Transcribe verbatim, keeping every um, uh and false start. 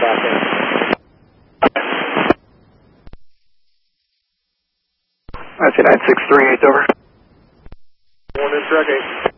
back in. I see nine six three eight over. One in truck eight.